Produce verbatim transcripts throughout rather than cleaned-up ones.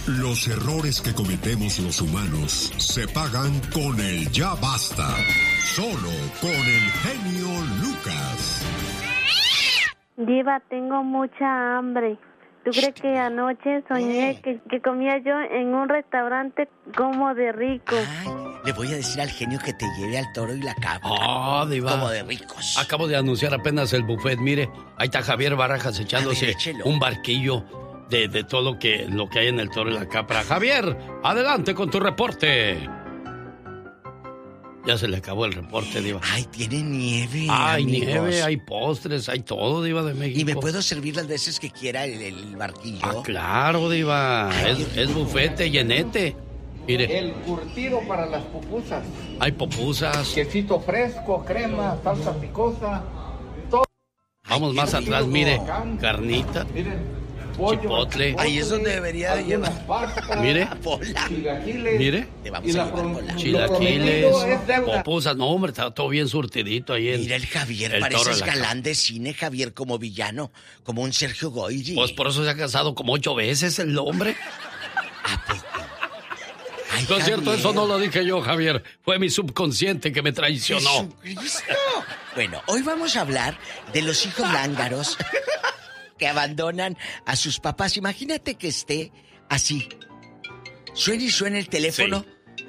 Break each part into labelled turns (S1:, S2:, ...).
S1: Los errores que cometemos los humanos se pagan con el ya basta. Solo con el genio Lucas.
S2: Diva, tengo mucha hambre. ¿Tú crees que anoche soñé que, que comía yo en un restaurante como de rico?
S3: Ay, le voy a decir al genio que te lleve al Toro y la Cabra.
S4: Oh, Diva.
S3: Como de ricos.
S4: Acabo de anunciar apenas el buffet. Mire, ahí está Javier Barajas echándose
S3: ver,
S4: un barquillo de, de todo lo que, lo que hay en el Toro y la Cabra. Javier, adelante con tu reporte. Ya se le acabó el reporte, Diva.
S3: Ay, tiene nieve.
S4: Hay
S3: amigos.
S4: nieve, hay postres, hay todo, Diva de México.
S3: ¿Y me puedo servir las veces que quiera el, el barquillo?
S4: Ah, claro, Diva.
S3: Ay,
S4: es, es bufete, llenete. Mire.
S5: El curtido para las pupusas.
S4: Hay pupusas.
S5: Quesito fresco, crema, salsa picosa. Todo.
S4: Vamos
S3: Ay,
S4: más atrás,
S3: rico.
S4: mire. Carnita.
S5: Miren. Pollo,
S4: Chipotle.
S3: Ahí es donde debería de llevar.
S5: Pastas,
S4: Mire.
S3: Pola.
S5: chilaquiles.
S4: Mire.
S3: Te vamos
S5: Y
S3: a
S5: la
S3: llevar
S5: pro-
S3: con la...
S4: Chilaquiles,
S5: prometido es deuda.
S4: pupusas. No, hombre, está todo bien surtidito ahí en...
S3: Mira el Javier,
S4: el Toro
S3: pareces
S4: de la
S3: galán de cine, Javier, como villano, como un Sergio Goyri.
S4: Pues por eso se ha casado como ocho veces el hombre.
S3: ¿A poco? Ay,
S4: No es cierto,
S3: Javier.
S4: eso no lo dije yo, Javier. Fue mi subconsciente que me traicionó.
S3: ¡Jesucristo! Bueno, hoy vamos a hablar de los hijos lángaros que abandonan a sus papás. Imagínate que esté así. Suena y suena el teléfono. Sí.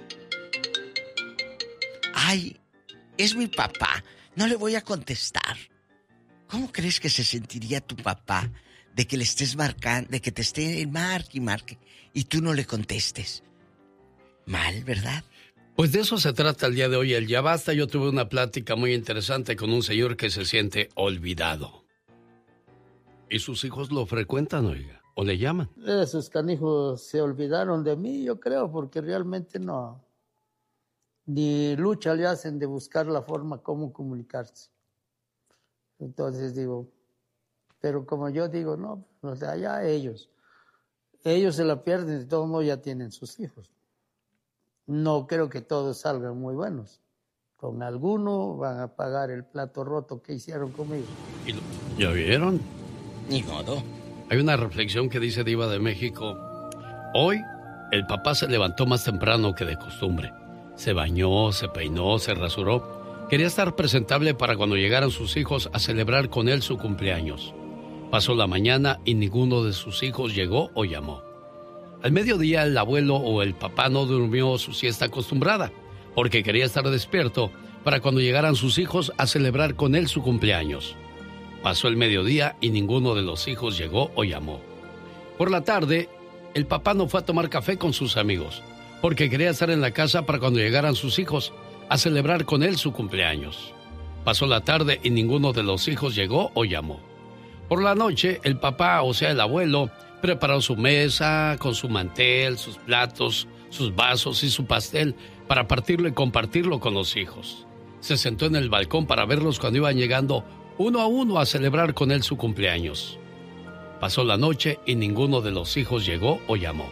S3: Ay, es mi papá. No le voy a contestar. ¿Cómo crees que se sentiría tu papá de que le estés marcando, de que te esté marque y marque y tú no le contestes? Mal, ¿verdad?
S4: Pues de eso se trata el día de hoy, el Ya Basta. Yo tuve una plática muy interesante con un señor que se siente olvidado. Y sus hijos lo frecuentan, oiga, o le llaman.
S6: Esos canijos se olvidaron de mí, yo creo, porque realmente no, ni lucha le hacen de buscar la forma cómo comunicarse. Entonces digo, pero como yo digo, no, o sea, ya ellos, ellos se la pierden, de todos modos ya tienen sus hijos. No creo que todos salgan muy buenos. Con alguno van a pagar el plato roto que hicieron conmigo.
S4: ¿Y lo, ya vieron?
S3: Ni modo.
S4: Hay una reflexión que dice Diva de México. Hoy, el papá se levantó más temprano que de costumbre. Se bañó, se peinó, se rasuró. Quería estar presentable para cuando llegaran sus hijos a celebrar con él su cumpleaños. Pasó la mañana y ninguno de sus hijos llegó o llamó. Al mediodía, el abuelo o el papá no durmió su siesta acostumbrada, porque quería estar despierto para cuando llegaran sus hijos a celebrar con él su cumpleaños. Pasó el mediodía y ninguno de los hijos llegó o llamó. Por la tarde, el papá no fue a tomar café con sus amigos, porque quería estar en la casa para cuando llegaran sus hijos a celebrar con él su cumpleaños. Pasó la tarde y ninguno de los hijos llegó o llamó. Por la noche, el papá, o sea, el abuelo, preparó su mesa con su mantel, sus platos, sus vasos y su pastel para partirlo y compartirlo con los hijos. Se sentó en el balcón para verlos cuando iban llegando uno a uno a celebrar con él su cumpleaños. Pasó la noche y ninguno de los hijos llegó o llamó.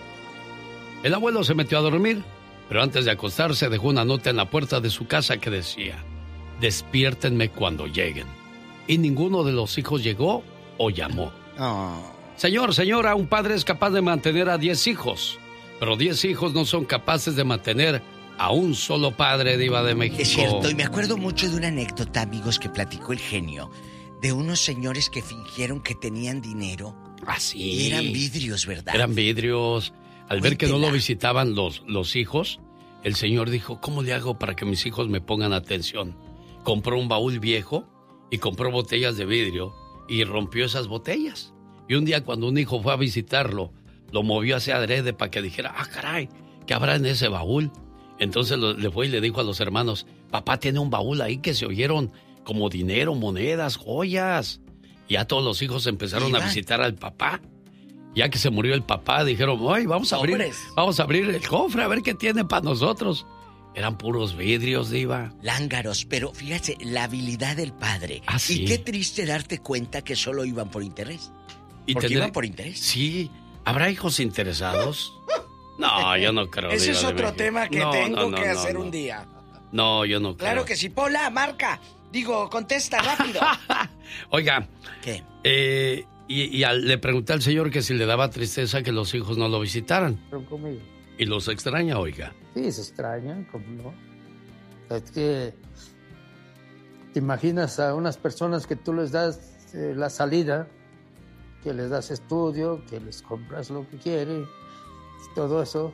S4: El abuelo se metió a dormir, pero antes de acostarse dejó una nota en la puerta de su casa que decía: despiértenme cuando lleguen. Y ninguno de los hijos llegó o llamó.
S3: Oh.
S4: Señor, señora, un padre es capaz de mantener a diez hijos, pero diez hijos no son capaces de mantener a un solo padre, Diva de México.
S3: Es cierto, y me acuerdo mucho de una anécdota, amigos, que platicó el genio, de unos señores que fingieron que tenían dinero.
S4: Ah, sí.
S3: Y eran vidrios, ¿verdad?
S4: Eran vidrios. Al
S3: Cuéntela.
S4: ver que no lo visitaban los, los hijos, el señor dijo: ¿cómo le hago para que mis hijos me pongan atención? Compró un baúl viejo y compró botellas de vidrio y rompió esas botellas. Y un día, cuando un hijo fue a visitarlo, lo movió hacia adrede para que dijera: ah, caray, ¿qué habrá en ese baúl? Entonces lo, le fue y le dijo a los hermanos: papá tiene un baúl ahí que se oyeron como dinero, monedas, joyas. Y ya todos los hijos empezaron
S3: ¿Iba?
S4: a visitar al papá. Ya que se murió el papá, dijeron: ay, vamos a abrir,
S3: Hombres.
S4: vamos a abrir el cofre a ver qué tiene para nosotros. Eran puros vidrios, Diva.
S3: Lángaros, pero fíjate, la habilidad del padre.
S4: Ah, sí.
S3: Y qué triste darte cuenta que solo iban por interés.
S4: Y
S3: Porque
S4: tener-
S3: iban por interés.
S4: Sí. ¿Habrá hijos interesados? No, yo no creo.
S3: Ese
S4: Diva
S3: es
S4: de
S3: otro
S4: México.
S3: tema que
S4: No,
S3: tengo
S4: no, no,
S3: que
S4: no,
S3: hacer
S4: no.
S3: un día.
S4: No, yo no creo.
S3: Claro que sí. Pola, marca. Digo, contesta rápido.
S4: Oiga,
S3: ¿Qué?
S4: eh, Y, y al, le pregunté al señor que si le daba tristeza que los hijos no lo visitaran.
S6: Pero conmigo.
S4: Y los extraña, oiga.
S6: Sí, se extrañan, como no. Es que te imaginas a unas personas que tú les das eh, la salida, que les das estudio, que les compras lo que quieren, todo eso.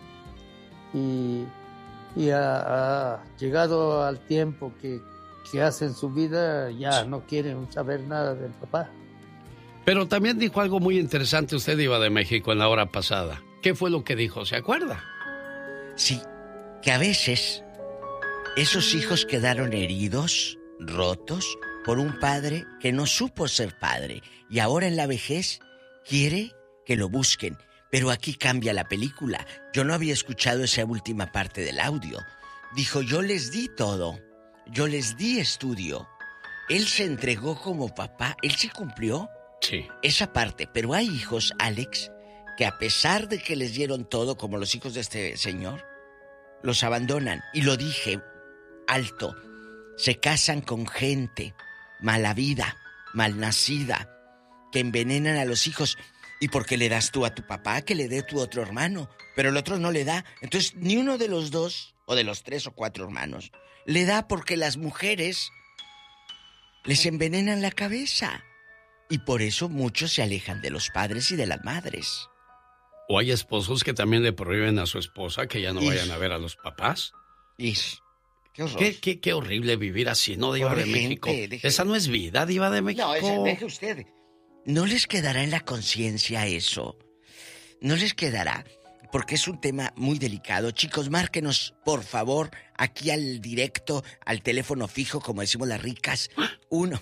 S6: Y, y ha, ha llegado al tiempo que, que hacen su vida, ya no quieren saber nada del papá.
S4: Pero también dijo algo muy interesante usted, Diva de México, en la hora pasada. ¿Qué fue lo que dijo? ¿Se acuerda?
S3: Sí, que a veces esos hijos quedaron heridos, rotos, por un padre que no supo ser padre. Y ahora en la vejez quiere que lo busquen. Pero aquí cambia la película. Yo no había escuchado esa última parte del audio. Dijo, yo les di todo. Yo les di estudio. Él se entregó como papá. Él se cumplió.
S4: Sí.
S3: Esa parte. Pero hay hijos, Alex, que a pesar de que les dieron todo, como los hijos de este señor, los abandonan. Y lo dije alto. Se casan con gente mala vida, malnacida, que envenenan a los hijos. ¿Y por qué le das tú a tu papá que le dé tu otro hermano? Pero el otro no le da. Entonces, ni uno de los dos, o de los tres o cuatro hermanos, le da porque las mujeres les envenenan la cabeza. Y por eso muchos se alejan de los padres y de las madres.
S4: O hay esposos que también le prohíben a su esposa que ya no
S3: Ish.
S4: vayan a ver a los papás.
S3: Ish. Qué horror.
S4: Qué, qué, qué horrible vivir así, ¿no, Diva
S3: Pobre
S4: de México?
S3: gente, deje-
S4: Esa no es vida, Diva de México.
S3: No, ese, deje usted. ¿No les quedará en la conciencia eso? ¿No les quedará? Porque es un tema muy delicado. Chicos, márquenos, por favor, aquí al directo, al teléfono fijo, como decimos las ricas. Uno.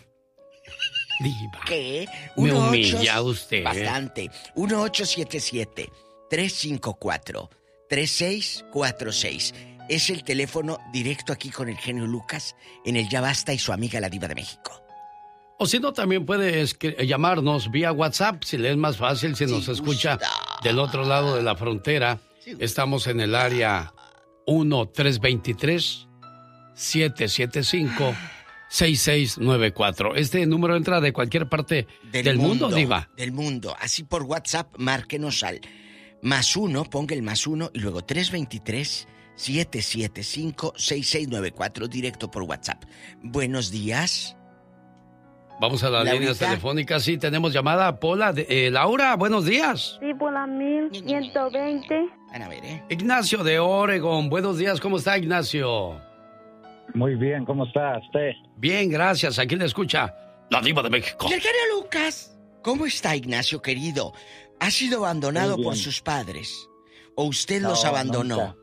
S4: Diva.
S3: ¿Qué?
S4: Me
S3: Uno,
S4: humilla
S3: ocho-
S4: usted.
S3: Bastante. uno ocho siete siete, tres cinco cuatro, tres seis cuatro seis. Es el teléfono directo aquí con el genio Lucas en el Ya Basta y su amiga la Diva de México.
S4: O si no, también puede escri- llamarnos vía WhatsApp, si le es más fácil, si nos
S3: Sí,
S4: escucha
S3: gusta.
S4: del otro lado de la frontera.
S3: Sí, gusta.
S4: Estamos en el área uno tres dos tres, siete siete cinco, seis seis nueve cuatro. Este número entra de cualquier parte del, mundo, Diva.
S3: Del mundo. Así por WhatsApp, márquenos al más uno, ponga el más uno y luego tres dos tres, siete siete cinco, seis seis nueve cuatro, directo por WhatsApp. Buenos días.
S4: Vamos a las
S3: Laurita.
S4: líneas telefónicas. Sí, tenemos llamada. Pola, de- eh, Laura, buenos días.
S2: Sí, por la mil ciento veinte.
S3: Van a ver, ¿eh?
S4: Ignacio de Oregon, buenos días. ¿Cómo está, Ignacio?
S7: Muy bien, ¿cómo está usted?
S4: Bien, gracias. Aquí le escucha la Diva de México.
S3: Y el genio Lucas. ¿Cómo está, Ignacio, querido? ¿Ha sido abandonado
S7: Muy bien.
S3: por sus padres? ¿O usted
S7: No,
S3: los abandonó?
S7: Nunca.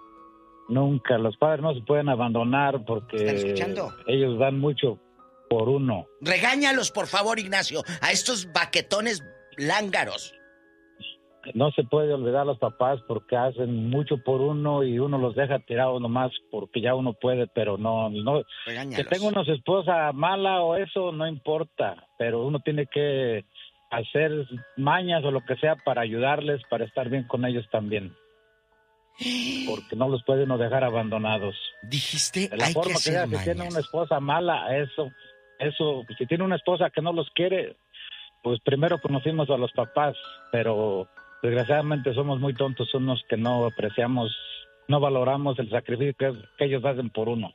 S7: Nunca, los padres no se pueden abandonar
S3: ¿Están
S7: porque
S3: escuchando?
S7: ellos dan mucho por uno.
S3: Regáñalos, por favor, Ignacio, a estos baquetones lángaros.
S7: No se puede olvidar a los papás porque hacen mucho por uno y uno los deja tirados nomás porque ya uno puede, pero no, no.
S3: Regáñalos.
S7: Que tenga una esposa mala o eso no importa, pero uno tiene que hacer mañas o lo que sea para ayudarles, para estar bien con ellos también. Porque no los puede uno dejar abandonados.
S3: Dijiste,
S7: De la
S3: hay que
S7: forma que,
S3: hacer
S7: sea, si tiene
S3: mañas.
S7: una esposa mala, eso, eso, si tiene una esposa que no los quiere, pues primero conocimos a los papás, pero desgraciadamente somos muy tontos unos que no apreciamos, no valoramos el sacrificio que, que ellos hacen por uno.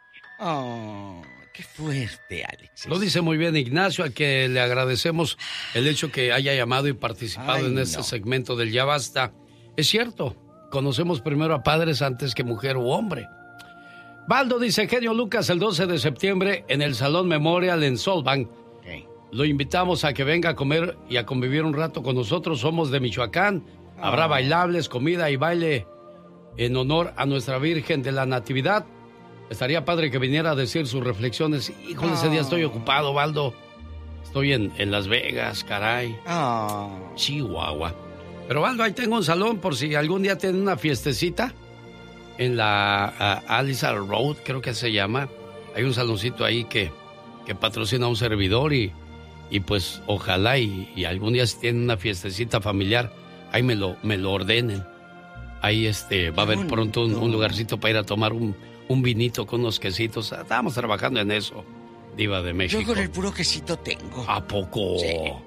S3: Oh, qué fuerte, Alex.
S4: Lo dice muy bien Ignacio, al que le agradecemos el hecho que haya llamado y participado
S3: Ay,
S4: en este
S3: no.
S4: segmento del Ya Basta. Es cierto, conocemos primero a padres antes que mujer u hombre. Baldo dice, genio Lucas, el doce de septiembre en el Salón Memorial en Solvang.
S3: Ok.
S4: Lo invitamos a que venga a comer y a convivir un rato con nosotros. Somos de Michoacán. Habrá
S3: Ah.
S4: bailables, comida y baile en honor a nuestra Virgen de la Natividad. Estaría padre que viniera a decir sus reflexiones. Híjole, ese día estoy ocupado, Baldo. Estoy en, en Las Vegas, caray.
S3: Oh.
S4: Chihuahua. Pero Baldo, ahí tengo un salón por si algún día tienen una fiestecita. En la uh, Alice Road, creo que se llama. Hay un saloncito ahí que, que patrocina a un servidor y, y pues ojalá y, y algún día si tienen una fiestecita familiar, ahí me lo, me lo ordenen. Ahí este va a haber pronto un, un lugarcito para ir a tomar un, un vinito con unos quesitos. Estábamos trabajando en eso, Diva de México.
S3: Yo con el puro quesito tengo.
S4: ¿A poco?
S3: Sí.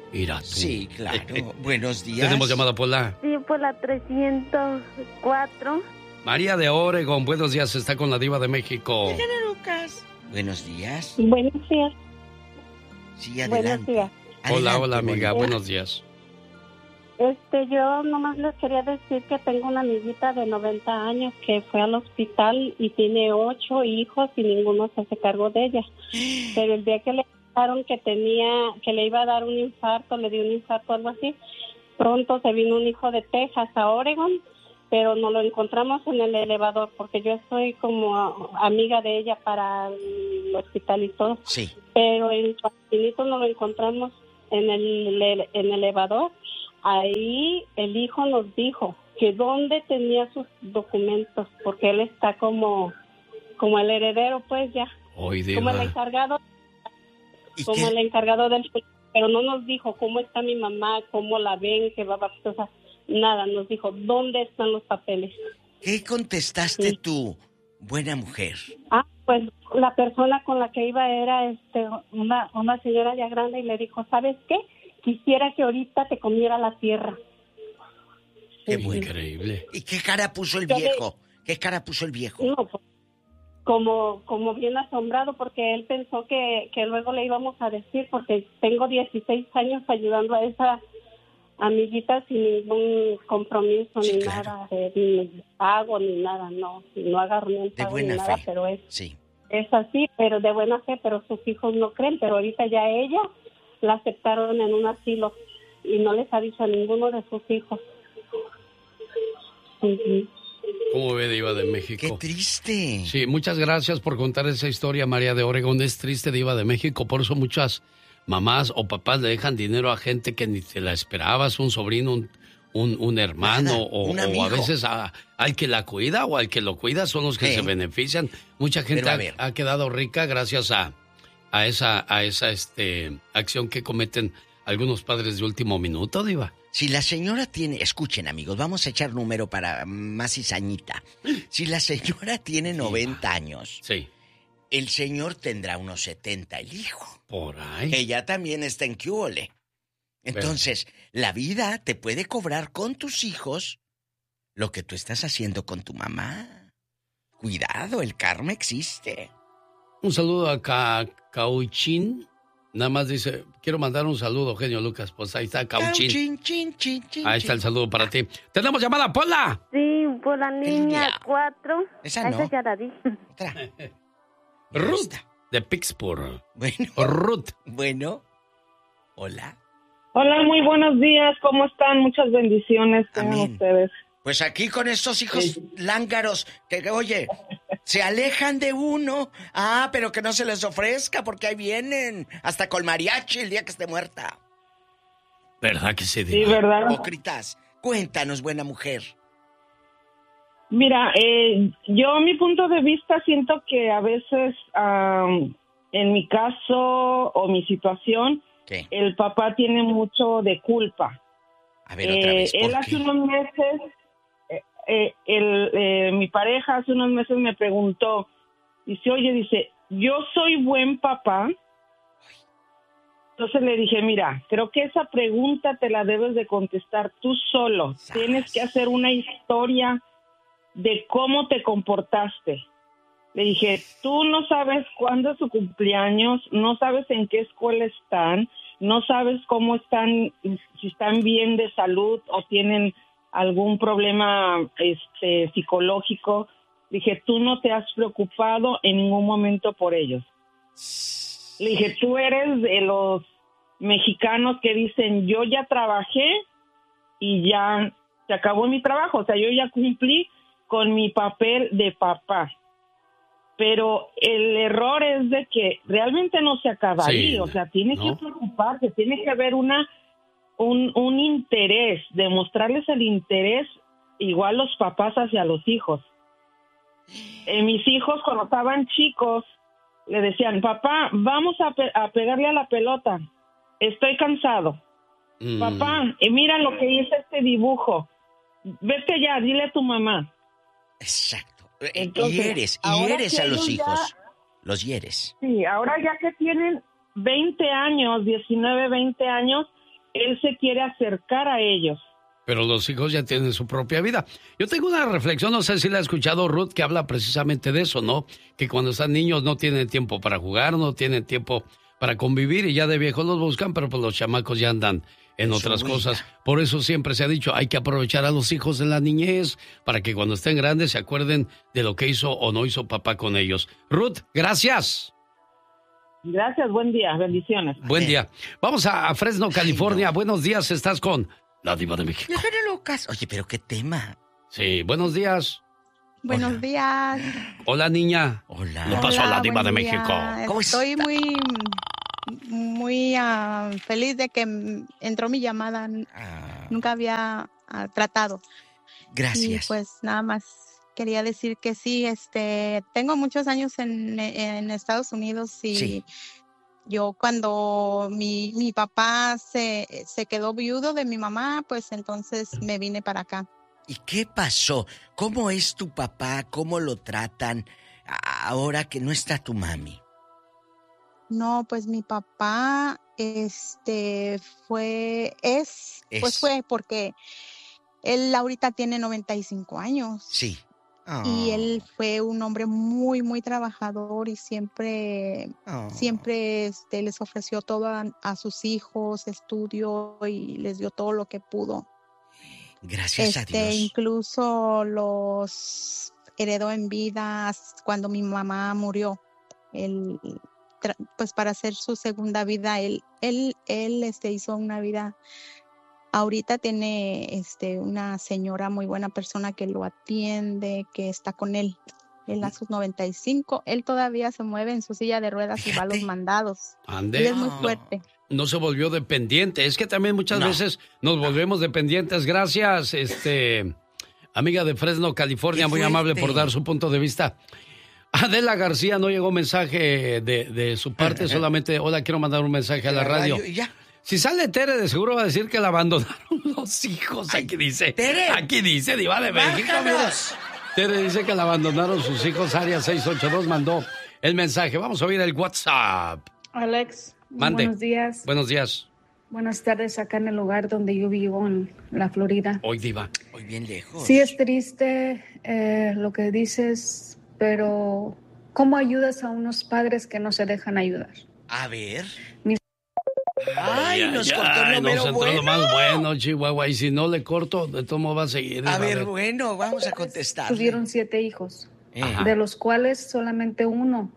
S4: Mira tú.
S3: Sí, claro. Buenos días.
S4: ¿Tenemos llamada, Pola?
S2: Sí, por la trescientos cuatro.
S4: María de Oregon, buenos días, está con la Diva de México.
S3: Lucas. Buenos días.
S8: Buenos días.
S3: Sí, adelante.
S8: Buenos días.
S4: Hola,
S3: Adelante,
S4: hola, amiga,
S3: bonita.
S4: buenos días.
S8: Este, yo nomás les quería decir que tengo una amiguita de noventa años que fue al hospital y tiene ocho hijos y ninguno se hace cargo de ella. Pero el día que le dijeron que tenía, que le iba a dar un infarto, le dio un infarto o algo así, pronto se vino un hijo de Texas a Oregon, pero no lo encontramos en el elevador porque yo soy como amiga de ella para el hospital y todo.
S3: Sí.
S8: Pero en su caminito no lo encontramos en el, en el elevador. Ahí el hijo nos dijo que dónde tenía sus documentos, porque él está como, como el heredero, pues ya,
S4: Hoy,
S8: como el
S4: Diva.
S8: encargado,
S3: ¿Y
S8: como
S3: qué?
S8: el encargado del, pero no nos dijo cómo está mi mamá, cómo la ven, qué va a pasar, o sea, nada, nos dijo dónde están los papeles.
S3: ¿Qué contestaste
S8: Sí.
S3: tú, buena mujer?
S8: Ah, pues la persona con la que iba era este una, una señora ya grande y le dijo, ¿sabes qué? Quisiera que ahorita te comiera la tierra.
S3: Qué
S8: Sí.
S3: bueno.
S4: Increíble.
S3: ¿Y qué cara puso el
S8: Ya
S3: viejo? ¿Qué cara puso el viejo?
S8: No, pues, como, como bien asombrado porque él pensó que, que luego le íbamos a decir, porque tengo dieciséis años ayudando a esa amiguita sin ningún compromiso
S3: Sí,
S8: ni
S3: claro.
S8: nada de ni pago ni nada, no, no agarro ni un
S3: De
S8: pago ni
S3: buena
S8: nada,
S3: fe.
S8: pero es
S3: Sí.
S8: Es así, pero de buena fe, pero sus hijos no creen, pero ahorita ya ella la aceptaron en un asilo y no les ha dicho a ninguno de sus hijos. Ujú.
S4: ¿Cómo ve, Diva de
S3: Qué
S4: México?
S3: triste.
S4: Sí, muchas gracias por contar esa historia, María de Oregon. Es triste, Diva de México, por eso muchas mamás o papás le dejan dinero a gente que ni te la esperabas, un sobrino, un, un, un hermano
S3: Nada,
S4: o,
S3: un
S4: o
S3: amigo.
S4: a veces a- al que la cuida o al que lo cuida son los que
S3: Sí.
S4: se benefician. Mucha gente
S3: Pero a
S4: ha,
S3: ver.
S4: ha quedado rica gracias a, a esa, a esa este, acción que cometen algunos padres de último minuto, Diva.
S3: Si la señora tiene... Escuchen, amigos, vamos a echar número para más cizañita. Si la señora tiene noventa años,
S4: Sí,
S3: el señor tendrá unos setenta, el hijo.
S4: por ahí.
S3: Ella también está en Cúbole. Entonces, la vida te puede cobrar con tus hijos lo que tú estás haciendo con tu mamá. Cuidado, el karma existe.
S4: Un saludo a Ca Cauchín. Nada más dice, quiero mandar un saludo, genio Lucas. Pues ahí está Cauchín.
S3: Chin, chin, chin, chin,
S4: Ahí está el
S3: chin.
S4: saludo para ti. ¡Tenemos llamada, Pola!
S2: Sí, por la
S3: línea?
S2: niña cuatro.
S3: Esa no.
S2: Esa ya la di.
S3: Otra.
S4: Ruth, de Pittsburgh.
S3: Bueno,
S4: Ruth.
S3: bueno. Hola.
S9: Hola, muy buenos días. ¿Cómo están? Muchas bendiciones tengan
S3: Amén.
S9: ustedes.
S3: Pues aquí con estos hijos lángaros que, que, oye, se alejan de uno. Ah, pero que no se les ofrezca porque ahí vienen. Hasta con mariachi el día que esté muerta.
S4: ¿Verdad que se
S9: Sí,
S4: diga?
S9: ¿verdad?
S3: Hipócritas. Cuéntanos, buena mujer.
S9: Mira, eh, yo mi punto de vista siento que a veces, am, en mi caso o mi situación,
S3: ¿Qué?
S9: el papá tiene mucho de culpa.
S3: A ver, otra
S9: Eh,
S3: vez, ¿por
S9: él
S3: qué?
S9: hace unos meses, eh, eh, el, eh, mi pareja hace unos meses me preguntó, dice, oye, dice, yo soy buen papá. Entonces le dije, mira, creo que esa pregunta te la debes de contestar tú solo.
S3: Sas.
S9: Tienes que hacer una historia de cómo te comportaste. Le dije, tú no sabes cuándo es su cumpleaños, no sabes en qué escuela están, no sabes cómo están, si están bien de salud o tienen algún problema este, psicológico. Dije, tú no te has preocupado en ningún momento por ellos. Le dije, tú eres de los mexicanos que dicen, yo ya trabajé y ya se acabó mi trabajo. O sea, yo ya cumplí con mi papel de papá. Pero el error es de que realmente no se acaba
S4: Sí,
S9: ahí. O sea, tiene
S4: ¿no?
S9: que preocuparse, tiene que haber una un, un interés, demostrarles el interés igual los papás hacia los hijos. Eh, mis hijos cuando estaban chicos le decían, papá, vamos a, pe- a pegarle a la pelota, estoy cansado.
S4: Mm,
S9: Papá, eh, mira lo que hice este dibujo, vete ya, dile a tu mamá.
S3: Exacto. Eh,
S9: Entonces,
S3: hieres,
S9: ahora
S3: hieres
S9: que
S3: a los
S9: ellos ya-
S3: hijos. Los hieres.
S9: Sí, ahora ya que tienen veinte años, diecinueve, veinte años, él se quiere acercar a ellos.
S4: Pero los hijos ya tienen su propia vida. Yo tengo una reflexión, no sé si la ha escuchado Ruth, que habla precisamente de eso, ¿no? Que cuando están niños no tienen tiempo para jugar, no tienen tiempo para convivir y ya de viejos los buscan, pero pues los chamacos ya andan en otras cosas. Por eso siempre se ha dicho, hay que aprovechar a los hijos en la niñez para que cuando estén grandes se acuerden de lo que hizo o no hizo papá con ellos. Ruth, gracias.
S9: Gracias, buen día, bendiciones.
S4: Buen día. Vamos a, a Fresno, California. Ay, no. Buenos días, estás con la Diva de México.
S3: Locas. Oye, pero qué tema.
S4: Sí, buenos días.
S10: Buenos
S3: Hola.
S10: días.
S4: Hola, niña.
S3: Hola.
S4: ¿Qué pasó a la Diva de
S10: día.
S4: México?
S3: ¿Cómo
S10: Estoy
S3: está?
S10: muy, muy uh, feliz de que entró mi llamada.
S3: Ah.
S10: Nunca había uh, tratado.
S3: Gracias.
S10: Y pues nada más quería decir que sí, este, tengo muchos años en, en Estados Unidos y
S3: sí.
S10: Yo cuando mi, mi papá se, se quedó viudo de mi mamá, pues entonces me vine para acá.
S3: ¿Y qué pasó? ¿Cómo es tu papá? ¿Cómo lo tratan ahora que no está tu mami?
S10: No, pues mi papá, este, fue, es, es. pues fue porque él ahorita tiene noventa y cinco años.
S3: Sí. Oh.
S10: Y él fue un hombre muy, muy trabajador y siempre, oh. siempre este, les ofreció todo a, a sus hijos, estudio y les dio todo lo que pudo.
S3: Gracias
S10: este,
S3: a Dios.
S10: Incluso los heredó en vida cuando mi mamá murió. Él, pues para hacer su segunda vida, él, él, él este, hizo una vida. Ahorita tiene este, una señora muy buena persona que lo atiende, que está con él. Él a sus noventa y cinco, él todavía se mueve en su silla de ruedas. Fíjate. Y va a los mandados.
S4: Ande.
S10: Él es muy fuerte.
S4: No, no se volvió dependiente. Es que también muchas no. veces nos volvemos dependientes. Gracias, este, amiga de Fresno, California, muy amable por dar su punto de vista. Adela García, no llegó mensaje de, de su parte, solamente, hola, quiero mandar un mensaje a la, la radio. radio y ya. Si sale Tere, de seguro va a decir que la abandonaron los hijos. Ay, aquí dice. Tere. Aquí dice, Diva de México. Tere dice que la abandonaron sus hijos. Área seis ocho dos mandó el mensaje. Vamos a oír el WhatsApp.
S11: Alex,
S4: Mande.
S11: Buenos días.
S4: Buenos días.
S11: Buenas tardes acá en el lugar donde yo vivo, en la Florida.
S4: Hoy, Diva.
S3: Hoy bien lejos.
S11: Sí es triste eh, lo que dices, pero ¿cómo ayudas a unos padres que no se dejan ayudar?
S3: A ver...
S11: Mis
S3: Ay,
S4: ay,
S3: nos
S4: ay,
S3: cortó
S4: ay,
S3: lo
S4: nos
S3: mero
S4: entró
S3: bueno.
S4: lo más bueno, Chihuahua. Y si no le corto, de todo modo va a seguir.
S3: A,
S4: a
S3: ver,
S4: ver,
S3: bueno, vamos a contestar.
S11: Tuvieron siete hijos,
S3: Ajá.
S11: de los cuales solamente uno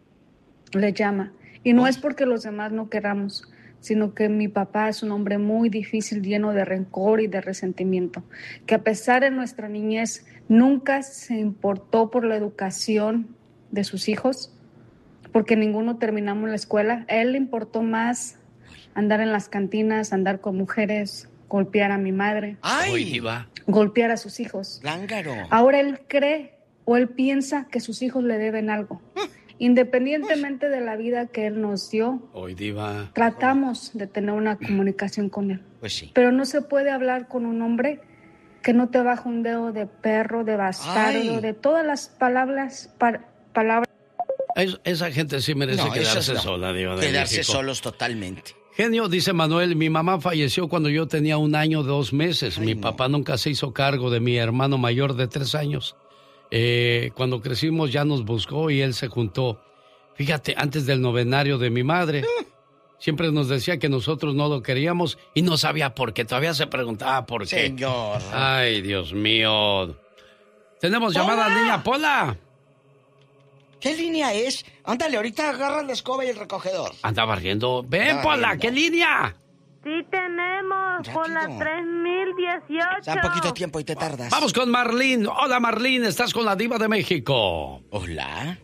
S11: le llama. Y no oh. es porque los demás no queramos, sino que mi papá es un hombre muy difícil, lleno de rencor y de resentimiento, que a pesar de nuestra niñez, nunca se importó por la educación de sus hijos, porque ninguno terminamos la escuela. A él le importó más andar en las cantinas, andar con mujeres, golpear a mi madre,
S3: ¡ay!
S11: Golpear a sus hijos.
S3: Lángaro.
S11: Ahora él cree o él piensa que sus hijos le deben algo. Independientemente de la vida que él nos dio,
S4: Hoy, Diva.
S11: tratamos de tener una comunicación con él.
S3: Pues sí.
S11: Pero no se puede hablar con un hombre que no te baja un dedo de perro, de bastardo,
S3: Ay.
S11: de todas las palabras, pa- palabras.
S4: Es, esa gente sí merece
S3: No,
S4: quedarse
S3: no.
S4: sola, Diva de
S3: Quedarse
S4: México.
S3: solos totalmente.
S4: Genio, dice Manuel, mi mamá falleció cuando yo tenía un año, dos meses.
S3: Ay,
S4: mi
S3: no.
S4: papá nunca se hizo cargo de mi hermano mayor de tres años. Eh, cuando crecimos ya nos buscó y él se juntó. Fíjate, antes del novenario de mi madre. Siempre nos decía que nosotros no lo queríamos y no sabía por qué. Todavía se preguntaba por qué.
S3: Señor.
S4: Ay, Dios mío. Tenemos llamada, niña Pola.
S3: ¿Qué línea es? Ándale, ahorita agarra la escoba y el recogedor.
S4: Anda barriendo. Ven,
S3: Anda
S4: Pola,
S3: barriendo.
S4: ¿qué línea?
S2: Sí tenemos, por la
S3: Rápido.
S2: tres mil dieciocho.
S3: Da poquito tiempo y te tardas.
S4: Vamos con Marlene. Hola, Marlene, estás con la Diva de México.
S3: Hola.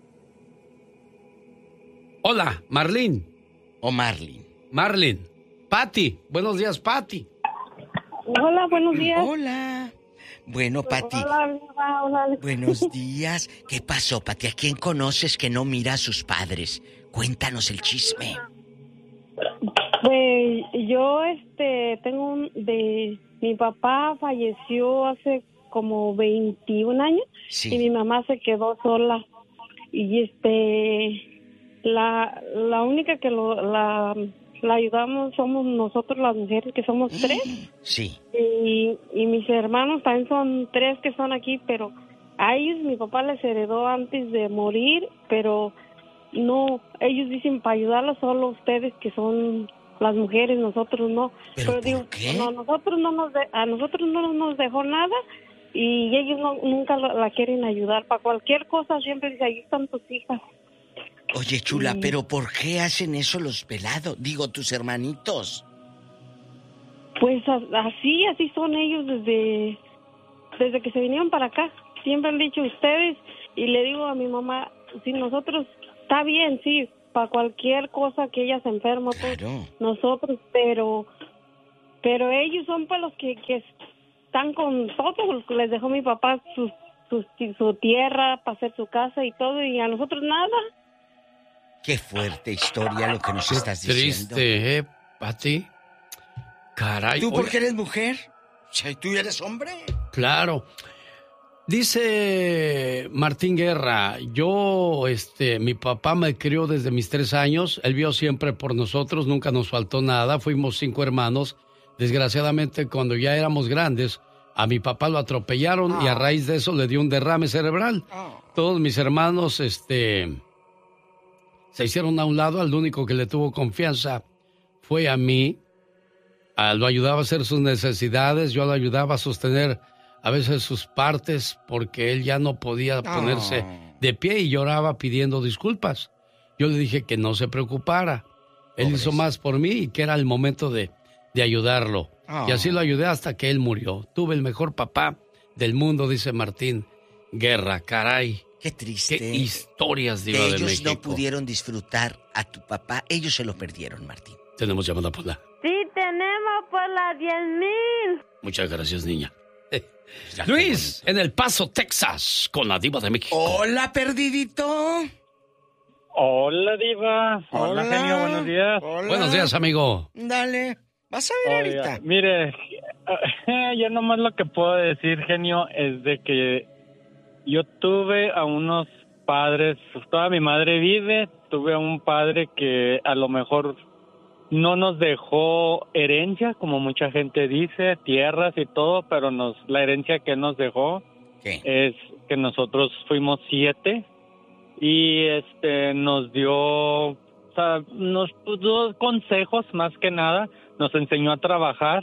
S4: Hola, Marlene.
S3: O Marlene.
S4: Marlene. Patti. Buenos días, Patti.
S8: Hola, buenos días.
S3: Hola. Bueno, Pati.
S8: Hola, hola, hola.
S3: Buenos días. ¿Qué pasó, Pati? ¿A quién conoces que no mira a sus padres? Cuéntanos el chisme.
S8: Pues yo, este, tengo un, de, mi papá falleció hace como veintiún años.
S3: Sí.
S8: Y mi mamá se quedó sola. Y este, la, la única que lo, la, la ayudamos, somos nosotros las mujeres, que somos tres.
S3: Sí.
S8: Y, y mis hermanos también son tres que son aquí, pero a ellos mi papá les heredó antes de morir, pero no, ellos dicen para ayudarlos solo ustedes que son las mujeres, nosotros no.
S3: ¿Pero,
S8: pero digo,
S3: qué?
S8: no, nosotros no nos de, a nosotros no nos dejó nada y ellos no, nunca la, la quieren ayudar. Para cualquier cosa siempre dice, ahí están tus hijas.
S3: Oye, chula,
S8: Sí.
S3: ¿pero por qué hacen eso los pelados? Digo, tus hermanitos.
S8: Pues a, así, así son ellos desde, desde que se vinieron para acá. Siempre han dicho ustedes y le digo a mi mamá, si nosotros, está bien, sí, para cualquier cosa que ella se enferma, pues
S3: Claro.
S8: nosotros, pero pero ellos son pues los que, que están con todo, les dejó mi papá su, su, su tierra para hacer su casa y todo, y a nosotros nada.
S3: Qué fuerte historia lo que nos estás diciendo.
S4: Triste, ¿eh, Pati? Caray.
S3: ¿Tú
S4: oye,
S3: porque eres mujer? O sea, ¿tú eres hombre?
S4: Claro. Dice Martín Guerra, yo, este, mi papá me crió desde mis tres años, él vio siempre por nosotros, nunca nos faltó nada, fuimos cinco hermanos. Desgraciadamente, cuando ya éramos grandes, a mi papá lo atropellaron oh. y a raíz de eso le dio un derrame cerebral. Oh. Todos mis hermanos, este, se hicieron a un lado, al único que le tuvo confianza fue a mí. A, lo ayudaba a hacer sus necesidades, yo lo ayudaba a sostener a veces sus partes porque él ya no podía ponerse oh. de pie y lloraba pidiendo disculpas. Yo le dije que no se preocupara. Él Pobres. hizo más por mí y que era el momento de, de ayudarlo. Oh. Y así lo ayudé hasta que él murió. Tuve el mejor papá del mundo, dice Martín Guerra. Caray.
S3: Qué triste.
S4: Qué historias, Diva de México.
S3: Ellos no pudieron disfrutar a tu papá. Ellos se lo perdieron, Martín.
S4: Tenemos llamada por la...
S2: Sí, tenemos por la diez mil.
S4: Muchas gracias, niña. Luis, en El Paso, Texas, con la Diva de México.
S3: Hola, perdidito.
S12: Hola, Diva. Hola, Hola genio, buenos días.
S4: Hola. Buenos días, amigo.
S3: Dale, vas a ver Oiga, ahorita.
S12: Mire, yo nomás lo que puedo decir, genio, es de que yo tuve a unos padres, toda mi madre vive, tuve a un padre que a lo mejor no nos dejó herencia, como mucha gente dice, tierras y todo, pero nos la herencia que nos dejó ¿Qué? es que nosotros fuimos siete y este nos dio, o sea, nos dio consejos más que nada, nos enseñó a trabajar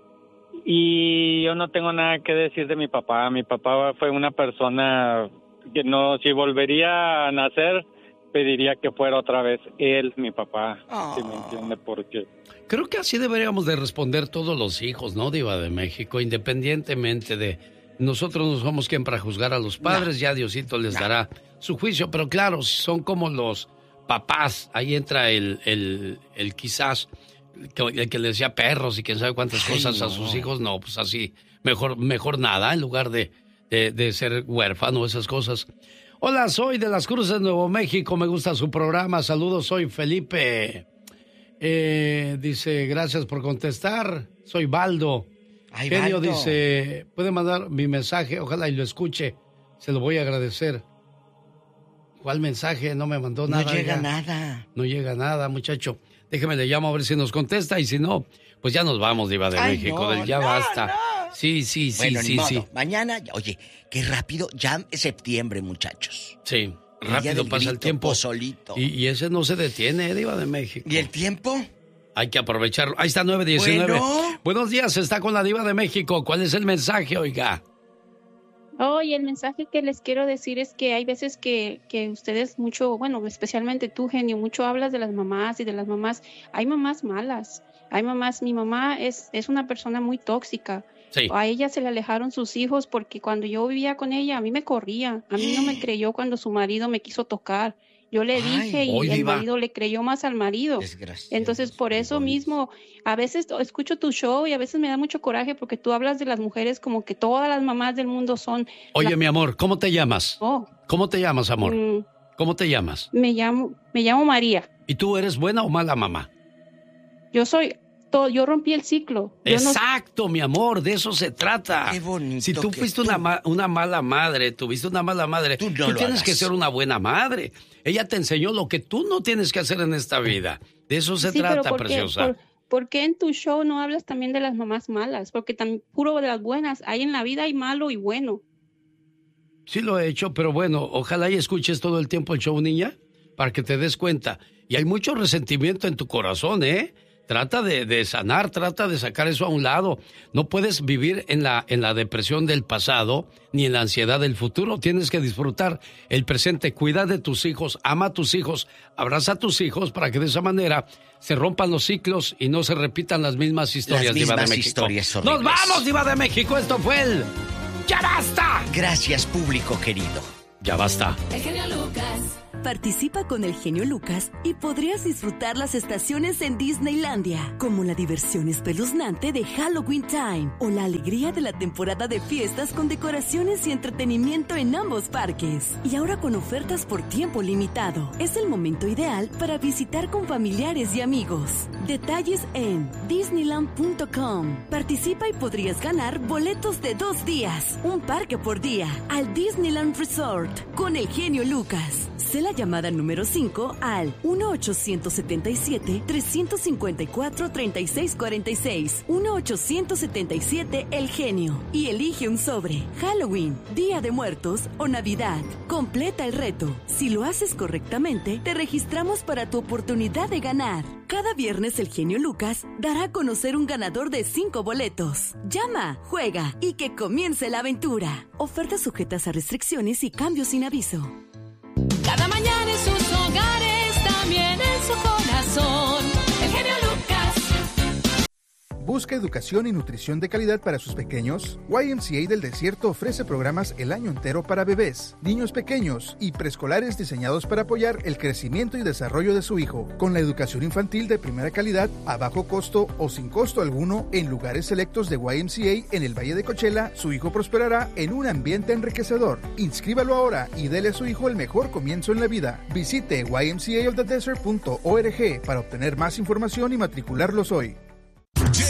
S12: y yo no tengo nada que decir de mi papá. Mi papá fue una persona que no, si volvería a nacer, pediría que fuera otra vez él, mi papá, oh. si me entiende, porque...
S4: Creo que así deberíamos de responder todos los hijos, ¿no, Diva de México? Independientemente de... Nosotros no somos quien para juzgar a los padres, no. ya Diosito les no. dará su juicio, pero claro, son como los papás, ahí entra el, el, el quizás, el que le decía perros y quién sabe cuántas Ay, cosas no. a sus hijos, no, pues así, mejor, mejor nada, en lugar de, de, de ser huérfano, esas cosas... Hola, soy de Las Cruces, Nuevo México. Me gusta su programa. Saludos, soy Felipe. Eh, dice, gracias por contestar. Soy Baldo. Ay, Genio Baldo. Dice, puede mandar mi mensaje. Ojalá y lo escuche. Se lo voy a agradecer. ¿Cuál mensaje? No me mandó nada.
S3: No llega
S4: ya.
S3: nada.
S4: No llega nada, muchacho. Déjeme le llamo a ver si nos contesta. Y si no, pues ya nos vamos, Diva de Ay, México. No, del ya no, basta. No. Sí, sí, sí,
S3: bueno,
S4: sí,
S3: ni modo.
S4: sí.
S3: Mañana, oye, qué rápido, ya es septiembre, muchachos.
S4: Sí, rápido pasa grito, el tiempo.
S3: Solito.
S4: Y, y ese no se detiene, Diva de México.
S3: ¿Y el tiempo?
S4: Hay que aprovecharlo. Ahí está nueve diecinueve. Bueno. Buenos días, está con la Diva de México. ¿Cuál es el mensaje, oiga?
S13: Oye, el mensaje que les quiero decir es que hay veces que, que ustedes mucho, bueno, especialmente tú, Genio, mucho hablas de las mamás y de las mamás. Hay mamás malas. Hay mamás, mi mamá es, es una persona muy tóxica. Sí. A ella se le alejaron sus hijos porque cuando yo vivía con ella, a mí me corría. A mí no me creyó cuando su marido me quiso tocar. Yo le dije Ay, y el viva. marido le creyó más al marido. Entonces, por eso mismo, a veces escucho tu show y a veces me da mucho coraje porque tú hablas de las mujeres como que todas las mamás del mundo son...
S4: Oye,
S13: la...
S4: mi amor, ¿cómo te llamas?
S13: Oh.
S4: ¿Cómo te llamas, amor?
S13: Mm.
S4: ¿Cómo te llamas?
S13: Me llamo, me llamo María.
S4: ¿Y tú eres buena o mala mamá?
S13: Yo soy... todo, yo rompí el ciclo. Yo
S4: Exacto, no... mi amor, de eso se trata.
S3: Qué bonito.
S4: Si tú fuiste tú... una, ma una mala madre, tuviste una mala madre, tú, no tú tienes hagas. que ser una buena madre. Ella te enseñó lo que tú no tienes que hacer en esta vida. De eso se
S13: sí,
S4: trata,
S13: ¿por qué,
S4: preciosa.
S13: Por, ¿Por qué en tu show no hablas también de las mamás malas? Porque tan puro de las buenas. Hay en la vida hay malo y bueno.
S4: Sí lo he hecho, pero bueno, ojalá y escuches todo el tiempo el show, niña, para que te des cuenta. Y hay mucho resentimiento en tu corazón, ¿eh? Trata de, de sanar, trata de sacar eso a un lado. No puedes vivir en la, en la depresión del pasado ni en la ansiedad del futuro. Tienes que disfrutar el presente. Cuida de tus hijos, ama a tus hijos, abraza a tus hijos para que de esa manera se rompan los ciclos y no se repitan las mismas historias,
S3: las mismas
S4: Diva de México.
S3: Historias horribles.
S4: ¡Nos vamos, Diva de México! Esto fue el ¡Ya Basta!
S3: Gracias, público querido.
S4: Ya basta.
S14: El genio Lucas. Participa con el genio Lucas y podrías disfrutar las estaciones en Disneylandia, como la diversión espeluznante de Halloween Time o la alegría de la temporada de fiestas con decoraciones y entretenimiento en ambos parques. Y ahora con ofertas por tiempo limitado. Es el momento ideal para visitar con familiares y amigos. Detalles en disneyland punto com. Participa y podrías ganar boletos de dos días, un parque por día, al Disneyland Resort con el genio Lucas. Sé la llamada número cinco al uno ochocientos setenta y siete, trescientos cincuenta y cuatro, treinta y seis cuarenta y seis. uno ochocientos setenta y siete El Genio. Y elige un sobre. Halloween, Día de Muertos o Navidad. Completa el reto. Si lo haces correctamente, te registramos para tu oportunidad de ganar. Cada viernes el genio Lucas dará a conocer un ganador de cinco boletos. Llama, juega y que comience la aventura. Ofertas sujetas a restricciones y cambios sin aviso.
S15: Cada mañana en sus hogares, también en su corazón, el genio Lucas.
S16: ¿Busca educación y nutrición de calidad para sus pequeños? Y M C A del Desierto ofrece programas el año entero para bebés, niños pequeños y preescolares diseñados para apoyar el crecimiento y desarrollo de su hijo. Con la educación infantil de primera calidad, a bajo costo o sin costo alguno, en lugares selectos de Y M C A en el Valle de Coachella, su hijo prosperará en un ambiente enriquecedor. Inscríbalo ahora y dele a su hijo el mejor comienzo en la vida. Visite y m c a of the desert punto org para obtener más información y matricularlos hoy.